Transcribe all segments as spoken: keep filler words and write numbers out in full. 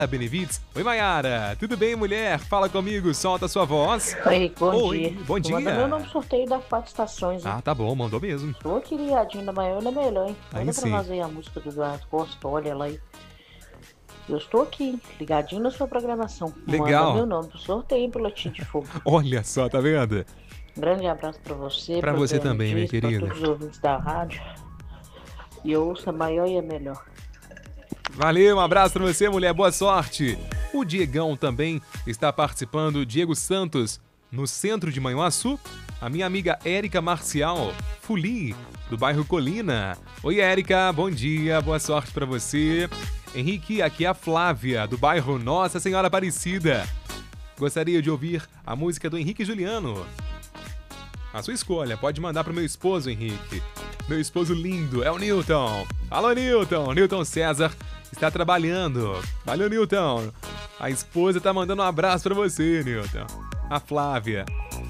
Benevides. Oi, Maiara. Tudo bem, mulher? Fala comigo, solta a sua voz. Oi, bom Oi, dia. bom dia. Manda meu nome no sorteio das quatro estações. Hein? Ah, tá bom, mandou mesmo. Tô aqui ligadinho da manhã, não é melhor, hein? Aí Manda sim. pra nós aí a música do Eduardo Costa, olha lá aí. Eu estou aqui, ligadinho na sua programação. Legal. Manda meu nome pro sorteio, pilotinho de fogo. Olha só, tá vendo? Um grande abraço pra você. Pra você Adriano também, minha Dias, pra querida. todos os ouvintes da rádio. E eu ouço a maior e a melhor. Valeu, um abraço pra você, mulher. Boa sorte. O Diegão também está participando. Diego Santos, no centro de Manhuaçu. A minha amiga Érica Marcial Fuli, do bairro Colina. Oi, Érica, bom dia, boa sorte pra você. Henrique, aqui é a Flávia, do bairro Nossa Senhora Aparecida. Gostaria de ouvir a música do Henrique Juliano. A sua escolha, pode mandar pro meu esposo, Henrique. Meu esposo lindo, é o Newton. Alô, Newton. Newton César está trabalhando. Valeu, Newton. A esposa tá mandando um abraço pra você, Newton. A Flávia.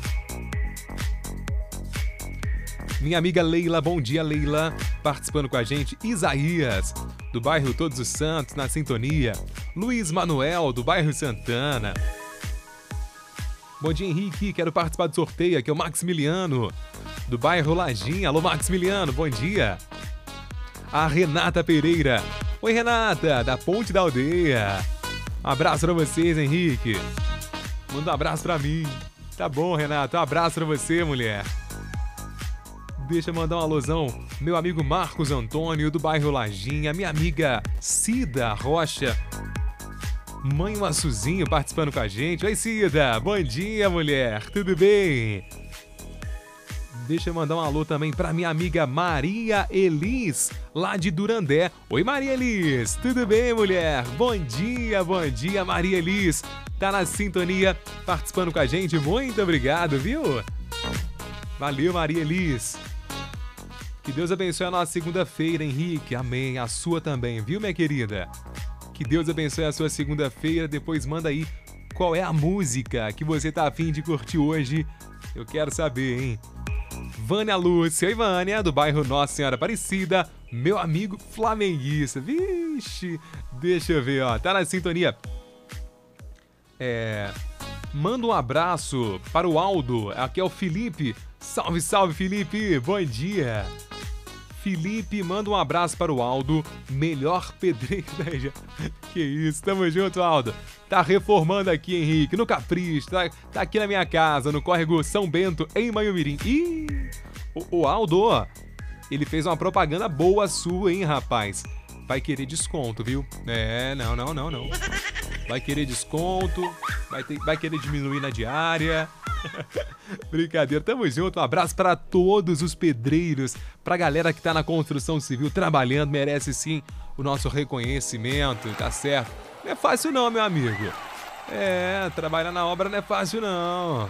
Minha amiga Leila, bom dia, Leila. Participando com a gente. Isaías, do bairro Todos os Santos, na sintonia. Luiz Manuel, do bairro Santana. Bom dia, Henrique. Quero participar do sorteio. Aqui é o Maximiliano, do bairro Lajinha. Alô, Maximiliano, bom dia. A Renata Pereira. Oi, Renata, da Ponte da Aldeia. Um abraço pra vocês, Henrique. Manda um abraço pra mim. Tá bom, Renata. Um abraço pra você, mulher. Deixa eu mandar um alusão. Meu amigo Marcos Antônio, do bairro Lajinha. Minha amiga Cida Rocha. Mãe Massuzinho participando com a gente. Oi, Cida. Bom dia, mulher. Tudo bem? Deixa eu mandar um alô também pra minha amiga Maria Elis, lá de Durandé. Oi, Maria Elis. Tudo bem, mulher? Bom dia, bom dia, Maria Elis. Tá na sintonia, participando com a gente. Muito obrigado, viu? Valeu, Maria Elis. Que Deus abençoe a nossa segunda-feira, Henrique. Amém. A sua também, viu, minha querida? Que Deus abençoe a sua segunda-feira. Depois manda aí qual é a música que você tá afim de curtir hoje. Eu quero saber, hein? Vânia Lúcia. Oi, Vânia, do bairro Nossa Senhora Aparecida. Meu amigo flamenguista. Vixe, deixa eu ver, ó. Tá na sintonia. É... Manda um abraço para o Aldo. Aqui é o Felipe. Salve, salve, Felipe. Bom dia. Felipe, manda um abraço para o Aldo, melhor pedreiro da região. Que isso, tamo junto, Aldo. Tá reformando aqui, Henrique, no Capricho, tá, tá aqui na minha casa, no córrego São Bento, em Manhumirim. Ih, o, o Aldo, ó, ele fez uma propaganda boa sua, hein, rapaz. Vai querer desconto, viu? É, não, não, não, não. Vai querer desconto, vai, ter, vai querer diminuir na diária. Brincadeira, tamo junto, um abraço para todos os pedreiros, pra galera que tá na construção civil trabalhando, merece sim o nosso reconhecimento, tá certo? Não é fácil não, meu amigo. É, trabalhar na obra não é fácil não.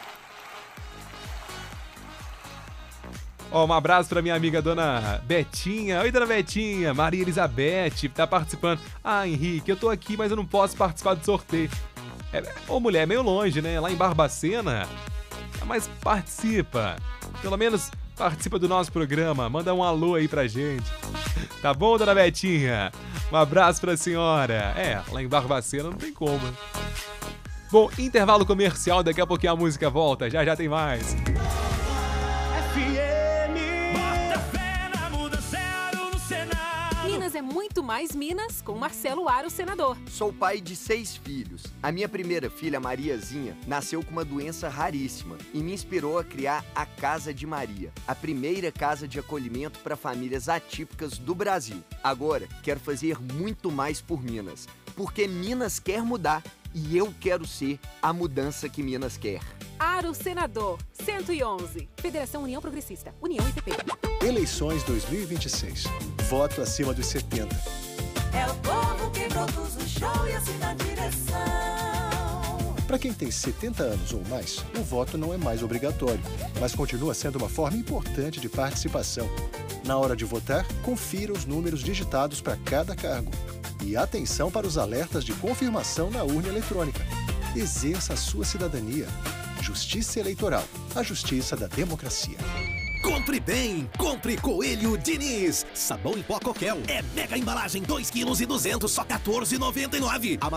Ó, um abraço pra minha amiga dona Betinha. Oi, dona Betinha, Maria Elizabeth, tá participando. Ah, Henrique, eu tô aqui, mas eu não posso participar do sorteio. É, ô, mulher, é meio longe, né? Lá em Barbacena. Mas participa. Pelo menos participa do nosso programa. Manda um alô aí pra gente. Tá bom, dona Betinha? Um abraço pra senhora. É, lá em Barbacena não tem como. Bom, intervalo comercial. Daqui a pouquinho a música volta. Já já tem mais. Minas é muito mais Minas com Marcelo Aro, senador. Sou pai de seis filhos. A minha primeira filha, Mariazinha, nasceu com uma doença raríssima e me inspirou a criar a Casa de Maria, a primeira casa de acolhimento para famílias atípicas do Brasil. Agora, quero fazer muito mais por Minas, porque Minas quer mudar e eu quero ser a mudança que Minas quer. Aro, senador, cento e onze. Federação União Progressista, União I P P. Eleições dois mil e vinte e seis. Voto acima dos setenta. É o povo que produz o show e assim na direção. Para quem tem setenta anos ou mais, o voto não é mais obrigatório, mas continua sendo uma forma importante de participação. Na hora de votar, confira os números digitados para cada cargo. E atenção para os alertas de confirmação na urna eletrônica. Exerça a sua cidadania. Justiça Eleitoral, a justiça da democracia. Contra sempre bem. Compre Coelho Diniz. Sabão em pó Coquel. É mega embalagem, dois quilos e duzentos, só quatorze reais e noventa e nove centavos.